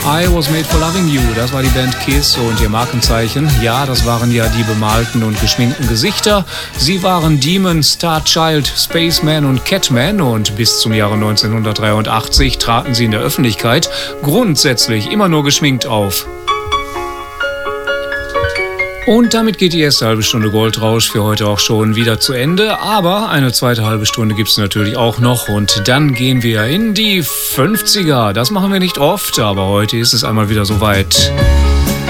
I Was Made for Loving You, das war die Band Kiss und ihr Markenzeichen. Ja, das waren ja die bemalten und geschminkten Gesichter. Sie waren Demon, Star Child, Spaceman und Catman und bis zum Jahre 1983 traten sie in der Öffentlichkeit grundsätzlich immer nur geschminkt auf. Und damit geht die erste halbe Stunde Goldrausch für heute auch schon wieder zu Ende. Aber eine zweite halbe Stunde gibt es natürlich auch noch. Und dann gehen wir in die 50er. Das machen wir nicht oft, aber heute ist es einmal wieder soweit.